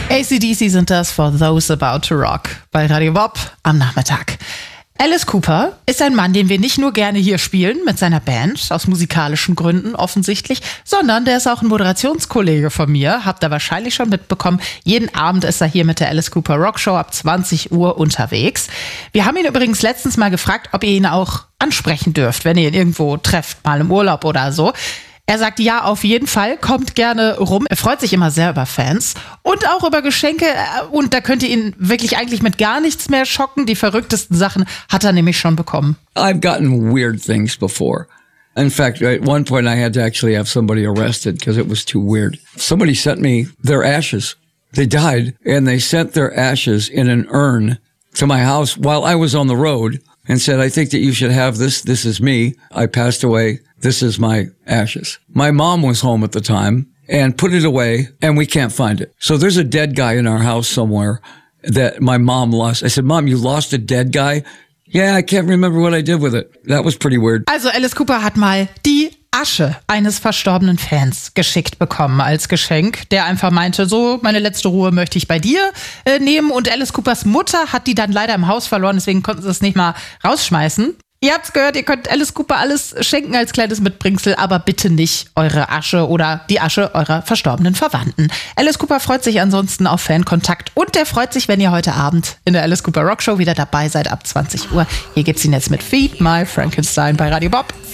AC/DC sind das For Those About to Rock bei Radio Bob am Nachmittag. Alice Cooper ist ein Mann, den wir nicht nur gerne hier spielen mit seiner Band, aus musikalischen Gründen offensichtlich, sondern der ist auch ein Moderationskollege von mir, habt ihr wahrscheinlich schon mitbekommen. Jeden Abend ist er hier mit der Alice Cooper Rock Show ab 20 Uhr unterwegs. Wir haben ihn übrigens letztens mal gefragt, ob ihr ihn auch ansprechen dürft, wenn ihr ihn irgendwo trefft, mal im Urlaub oder so. Er sagt, ja, auf jeden Fall, kommt gerne rum. Er freut sich immer sehr über Fans und auch über Geschenke. Und da könnt ihr ihn wirklich eigentlich mit gar nichts mehr schocken. Die verrücktesten Sachen hat er nämlich schon bekommen. I've gotten weird things before. In fact, at one point I had to actually have somebody arrested because it was too weird. Somebody sent me their ashes. They died and they sent their ashes in an urn to my house while I was on the road and said, I think that you should have this. This is me. I passed away. This is my ashes. My mom was home at the time and put it away and we can't find it. So there's a dead guy in our house somewhere that my mom lost. I said, Mom, you lost a dead guy? Yeah, I can't remember what I did with it. That was pretty weird. Also Alice Cooper hat mal die Asche eines verstorbenen Fans geschickt bekommen als Geschenk, der einfach meinte, so, meine letzte Ruhe möchte ich bei dir nehmen. Und Alice Coopers Mutter hat die dann leider im Haus verloren, deswegen konnten sie es nicht mal rausschmeißen. Ihr habt's gehört, ihr könnt Alice Cooper alles schenken als kleines Mitbringsel, aber bitte nicht eure Asche oder die Asche eurer verstorbenen Verwandten. Alice Cooper freut sich ansonsten auf Fankontakt und der freut sich, wenn ihr heute Abend in der Alice Cooper Rock Show wieder dabei seid ab 20 Uhr. Hier gibt's ihn jetzt mit Feed My Frankenstein bei Radio Bob.